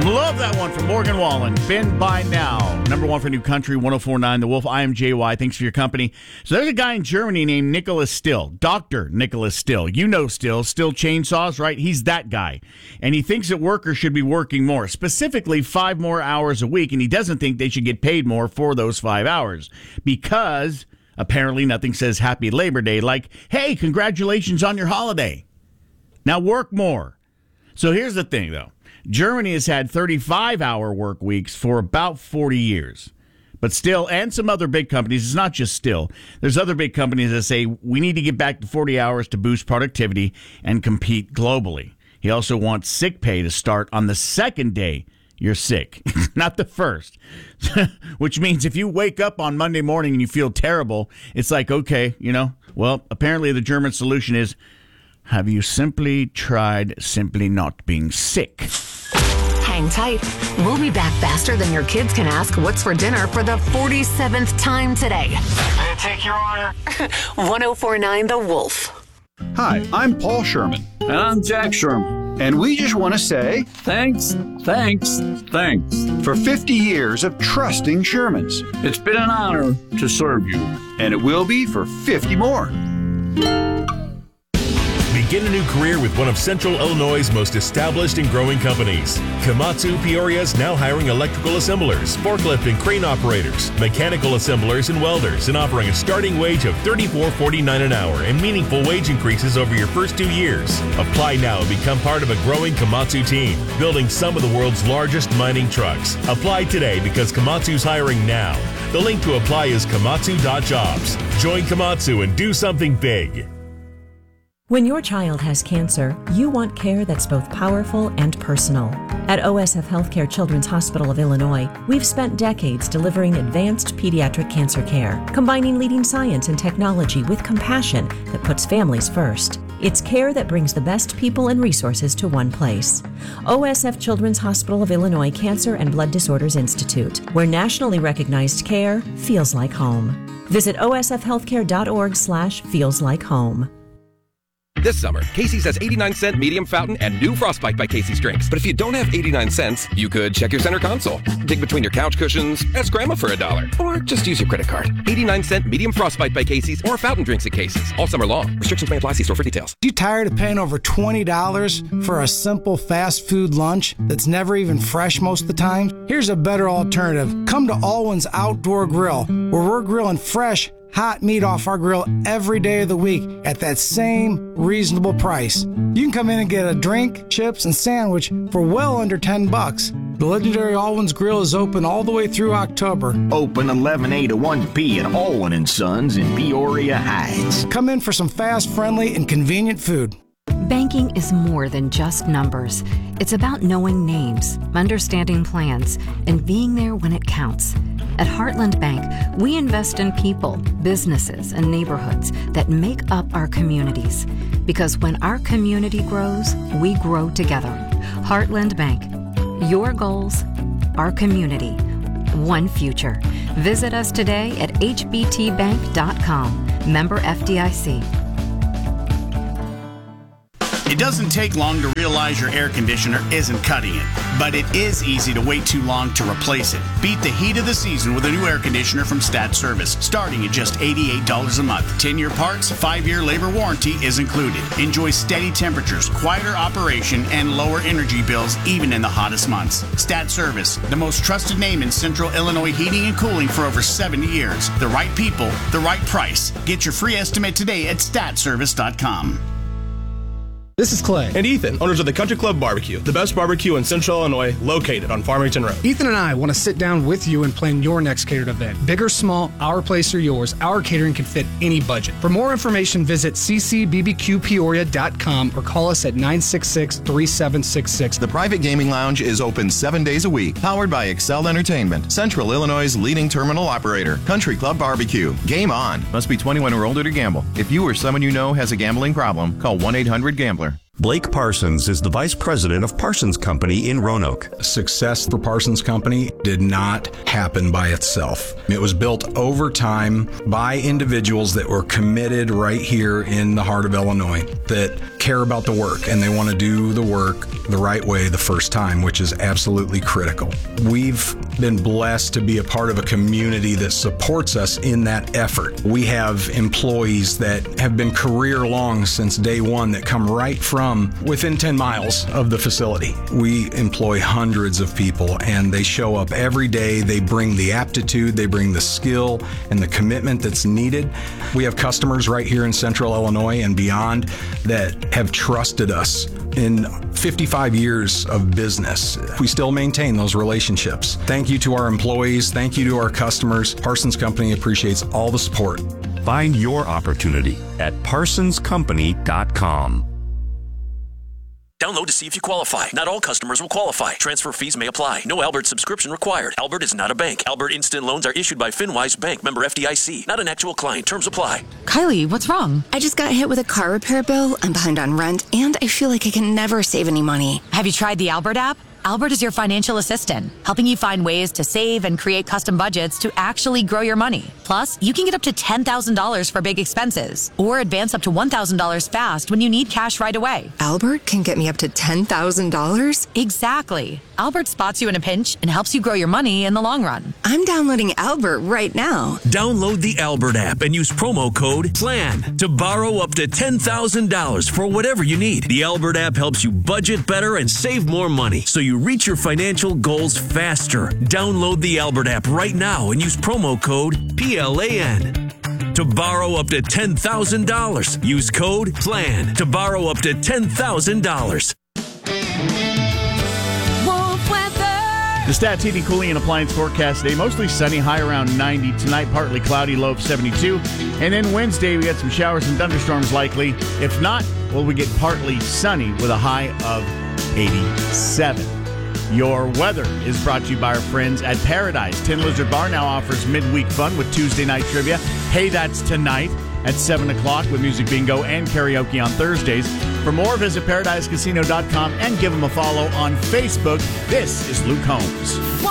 Love that one from Morgan Wallen. Been by now. Number one for New Country, 104.9 The Wolf. I am JY. Thanks for your company. So there's a guy in Germany named Nicholas Still. Dr. Nicholas Still. You know Still chainsaws, right? He's that guy. And he thinks that workers should be working more, specifically 5 more hours a week, and he doesn't think they should get paid more for those 5 hours because apparently nothing says Happy Labor Day like, hey, congratulations on your holiday. Now work more. So here's the thing, though. Germany has had 35-hour work weeks for about 40 years. But Still, and some other big companies, it's not just Still. There's other big companies that say we need to get back to 40 hours to boost productivity and compete globally. He also wants sick pay to start on the second day you're sick, not the first. Which means if you wake up on Monday morning and you feel terrible, it's like, okay, well, apparently the German solution is, have you simply tried simply not being sick? Hang tight. We'll be back faster than your kids can ask what's for dinner for the 47th time today. May I take your order? 104.9 The Wolf. Hi, I'm Paul Sherman. And I'm Jack Sherman. And we just want to say thanks for 50 years of trusting Shermans. It's been an honor to serve you. And it will be for 50 more. Begin a new career with one of Central Illinois' most established and growing companies. Komatsu Peoria is now hiring electrical assemblers, forklift and crane operators, mechanical assemblers, and welders, and offering a starting wage of $34.49 an hour and meaningful wage increases over your first 2 years. Apply now and become part of a growing Komatsu team, building some of the world's largest mining trucks. Apply today because Komatsu's hiring now. The link to apply is komatsu.jobs. Join Komatsu and do something big. When your child has cancer, you want care that's both powerful and personal. At OSF Healthcare Children's Hospital of Illinois, we've spent decades delivering advanced pediatric cancer care, combining leading science and technology with compassion that puts families first. It's care that brings the best people and resources to one place. OSF Children's Hospital of Illinois Cancer and Blood Disorders Institute, where nationally recognized care feels like home. Visit osfhealthcare.org/feelslike-home. This summer, Casey's has 89-cent medium fountain and new Frostbite by Casey's drinks. But if you don't have 89 cents, you could check your center console, dig between your couch cushions, ask Grandma for $1, or just use your credit card. 89-cent medium Frostbite by Casey's or fountain drinks at Casey's. All summer long. Restrictions may apply. See store for details. You tired of paying over $20 for a simple fast food lunch that's never even fresh most of the time? Here's a better alternative. Come to Alwyn's Outdoor Grill, where we're grilling fresh, hot meat off our grill every day of the week at that same reasonable price. You can come in and get a drink, chips, and sandwich for well under $10. The legendary Alwyn's Grill is open all the way through October. Open 11 A to 1 P at Alwyn & Sons in Peoria Heights. Come in for some fast, friendly, and convenient food. Banking is more than just numbers. It's about knowing names, understanding plans, and being there when it counts. At Heartland Bank, we invest in people, businesses, and neighborhoods that make up our communities. Because when our community grows, we grow together. Heartland Bank. Your goals, our community, one future. Visit us today at hbtbank.com. Member FDIC. It doesn't take long to realize your air conditioner isn't cutting it, but it is easy to wait too long to replace it. Beat the heat of the season with a new air conditioner from Stat Service, starting at just $88 a month. 10-year parts, 5-year labor warranty is included. Enjoy steady temperatures, quieter operation, and lower energy bills even in the hottest months. Stat Service, the most trusted name in Central Illinois heating and cooling for over 70 years. The right people, the right price. Get your free estimate today at statservice.com. This is Clay. And Ethan, owners of the Country Club Barbecue, the best barbecue in Central Illinois, located on Farmington Road. Ethan and I want to sit down with you and plan your next catered event. Big or small, our place or yours, our catering can fit any budget. For more information, visit ccbbqpeoria.com or call us at 966-3766. The Private Gaming Lounge is open 7 days a week, powered by Excel Entertainment, Central Illinois' leading terminal operator. Country Club Barbecue. Game on. Must be 21 or older to gamble. If you or someone you know has a gambling problem, call 1-800-GAMBLER. Blake Parsons is the Vice President of Parsons Company in Roanoke. Success for Parsons Company did not happen by itself. It was built over time by individuals that were committed right here in the heart of Illinois, that care about the work and they want to do the work the right way the first time, which is absolutely critical. We've been blessed to be a part of a community that supports us in that effort. We have employees that have been career long since day one that come right from within 10 miles of the facility. We employ hundreds of people and they show up every day. They bring the aptitude, they bring the skill and the commitment that's needed. We have customers right here in Central Illinois and beyond that have trusted us in 55 years of business. We still maintain those relationships. Thank you to our employees. Thank you to our customers. Parsons Company appreciates all the support. Find your opportunity at parsonscompany.com. Download to see if you qualify. Not all customers will qualify. Transfer fees may apply. No Albert subscription required. Albert is not a bank. Albert Instant Loans are issued by FinWise Bank, member FDIC. Not an actual client. Terms apply. Kylie, what's wrong? I just got hit with a car repair bill. I'm behind on rent, and I feel like I can never save any money. Have you tried the Albert app? Albert is your financial assistant, helping you find ways to save and create custom budgets to actually grow your money. Plus, you can get up to $10,000 for big expenses or advance up to $1,000 fast when you need cash right away. Albert can get me up to $10,000? Exactly. Albert spots you in a pinch and helps you grow your money in the long run. I'm downloading Albert right now. Download the Albert app and use promo code PLAN to borrow up to $10,000 for whatever you need. The Albert app helps you budget better and save more money so you reach your financial goals faster. Download the Albert app right now and use promo code PLAN to borrow up to $10,000. Use code PLAN to borrow up to $10,000. The Stats Heating, Cooling, and Appliance forecast today, mostly sunny, high around 90. Tonight, partly cloudy, low of 72. And then Wednesday, we got some showers and thunderstorms likely. If not, well, we get partly sunny with a high of 87. Your weather is brought to you by our friends at Paradise. Tin Lizard Bar now offers midweek fun with Tuesday night trivia. Hey, that's tonight at 7 o'clock with music bingo and karaoke on Thursdays. For more, visit ParadiseCasino.com and give them a follow on Facebook. This is Luke Holmes.